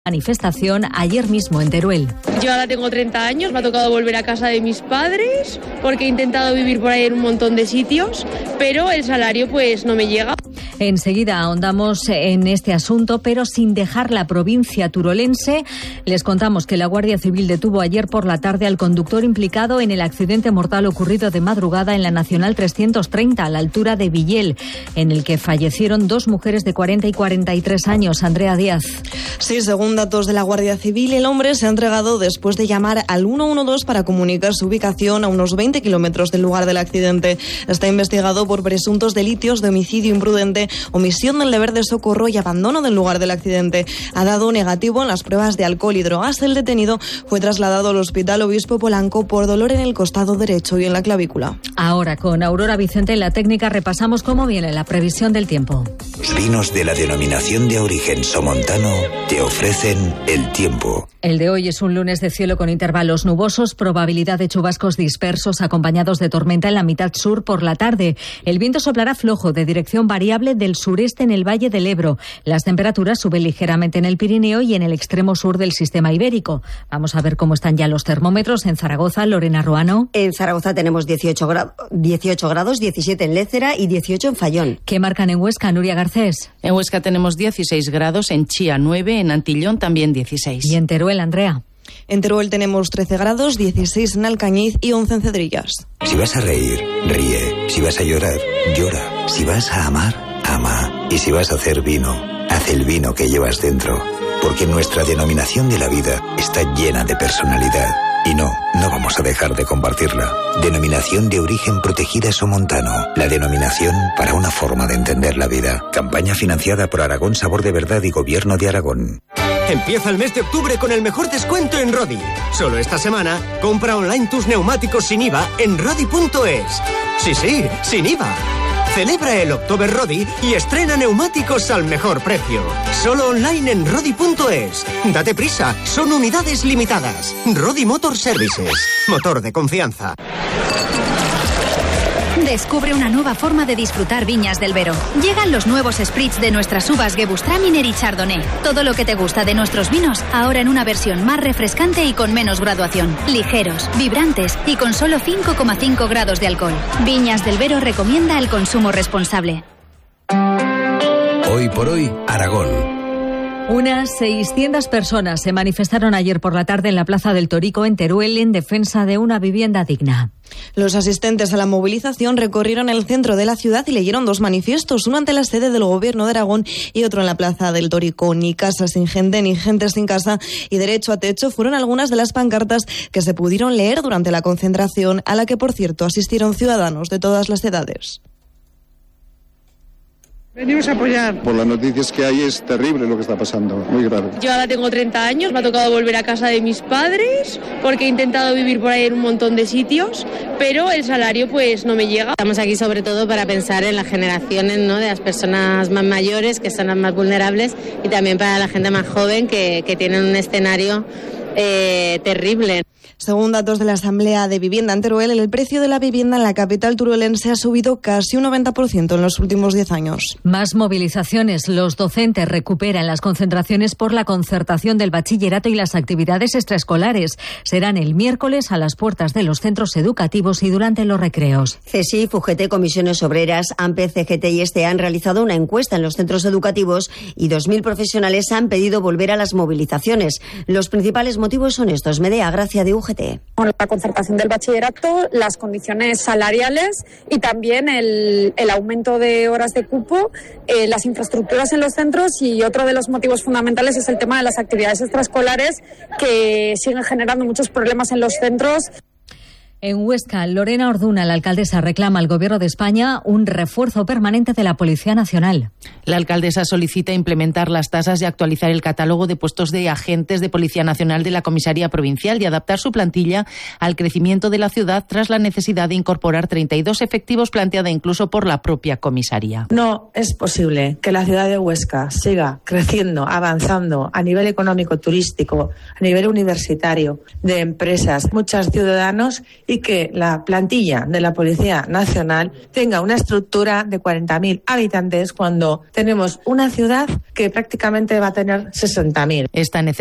Manifestación ayer mismo en Teruel. Yo ahora tengo 30 años, me ha tocado volver a casa de mis padres porque he intentado vivir por ahí en un montón de sitios, pero el salario pues no me llega. Enseguida ahondamos en este asunto, pero sin dejar la provincia turolense. Les contamos que la Guardia Civil detuvo ayer por la tarde al conductor implicado en el accidente mortal ocurrido de madrugada en la Nacional 330 a la altura de Villel, en el que fallecieron dos mujeres de 40 y 43 años. Andrea Díaz. Sí, según datos de la Guardia Civil, el hombre se ha entregado después de llamar al 112 para comunicar su ubicación a unos 20 kilómetros del lugar del accidente. Está investigado por presuntos delitos de homicidio imprudente, omisión del deber de socorro y abandono del lugar del accidente. Ha dado negativo en las pruebas de alcohol y drogas. El detenido fue trasladado al Hospital Obispo Polanco por dolor en el costado derecho y en la clavícula. Ahora, con Aurora Vicente en la técnica, repasamos cómo viene la previsión del tiempo. Los vinos de la denominación de origen somontano te ofrecen el tiempo. El de hoy es un lunes de cielo con intervalos nubosos, probabilidad de chubascos dispersos acompañados de tormenta en la mitad sur por la tarde. El viento soplará flojo de dirección variable del sureste en el Valle del Ebro. Las temperaturas suben ligeramente en el Pirineo y en el extremo sur del sistema ibérico. Vamos a ver cómo están ya los termómetros en Zaragoza. Lorena Ruano. En Zaragoza tenemos 18 grados, 17 en Lécera y 18 en Fallón. ¿Qué marcan en Huesca, Nuria Garcés? En Huesca tenemos 16 grados, en Chía 9, en Antillón también 16. ¿Y en Teruel, Andrea? En Teruel tenemos 13 grados, 16 en Alcañiz y 11 en Cedrillas. Si vas a reír, ríe. Si vas a llorar, llora. Si vas a amar, ama. Y si vas a hacer vino, haz el vino que llevas dentro. Porque nuestra denominación de la vida está llena de personalidad. Y no vamos a dejar de compartirla. Denominación de origen protegida somontano. La denominación para una forma de entender la vida. Campaña financiada por Aragón Sabor de Verdad y Gobierno de Aragón. Empieza el mes de octubre con el mejor descuento en Rodi. Solo esta semana, compra online tus neumáticos sin IVA en Rodi.es. Sí, sin IVA. Celebra el October Rodi y estrena neumáticos al mejor precio. Solo online en Rodi.es. Date prisa, son unidades limitadas. Rodi Motor Services. Motor de confianza. Descubre una nueva forma de disfrutar Viñas del Vero. Llegan los nuevos spritz de nuestras uvas Gewürztraminer y Chardonnay. Todo lo que te gusta de nuestros vinos, ahora en una versión más refrescante y con menos graduación. Ligeros, vibrantes y con solo 5,5 grados de alcohol. Viñas del Vero recomienda el consumo responsable. Hoy por hoy, Aragón. Unas 600 personas se manifestaron ayer por la tarde en la Plaza del Torico, en Teruel, en defensa de una vivienda digna. Los asistentes a la movilización recorrieron el centro de la ciudad y leyeron dos manifiestos, uno ante la sede del Gobierno de Aragón y otro en la Plaza del Torico. Ni casa sin gente, ni gente sin casa y derecho a techo fueron algunas de las pancartas que se pudieron leer durante la concentración, a la que, por cierto, asistieron ciudadanos de todas las edades. Venimos a apoyar. Por las noticias que hay es terrible lo que está pasando, muy grave. Yo ahora tengo 30 años, me ha tocado volver a casa de mis padres porque he intentado vivir por ahí en un montón de sitios, pero el salario pues no me llega. Estamos aquí sobre todo para pensar en las generaciones, ¿no?, de las personas más mayores, que son las más vulnerables, y también para la gente más joven que tienen un escenario terrible. Según datos de la Asamblea de Vivienda en Teruel, el precio de la vivienda en la capital turolense ha subido casi un 90% en los últimos 10 años. Más movilizaciones. Los docentes recuperan las concentraciones por la concertación del bachillerato y las actividades extraescolares. Serán el miércoles a las puertas de los centros educativos y durante los recreos. CSIF, UGT, Comisiones Obreras, AMPE, CGT y STE han realizado una encuesta en los centros educativos y 2.000 profesionales han pedido volver a las movilizaciones. Los principales motivos son estos. Medea Gracia de UGT. La concertación del bachillerato, las condiciones salariales y también el aumento de horas de cupo, las infraestructuras en los centros, y otro de los motivos fundamentales es el tema de las actividades extraescolares, que siguen generando muchos problemas en los centros. En Huesca, Lorena Orduna, la alcaldesa, reclama al Gobierno de España un refuerzo permanente de la Policía Nacional. La alcaldesa solicita implementar las tasas y actualizar el catálogo de puestos de agentes de Policía Nacional de la Comisaría Provincial y adaptar su plantilla al crecimiento de la ciudad tras la necesidad de incorporar 32 efectivos planteada incluso por la propia comisaría. No es posible que la ciudad de Huesca siga creciendo, avanzando a nivel económico, turístico, a nivel universitario, de empresas, muchos ciudadanos, y que la plantilla de la Policía Nacional tenga una estructura de 40.000 habitantes cuando tenemos una ciudad que prácticamente va a tener 60.000. Esta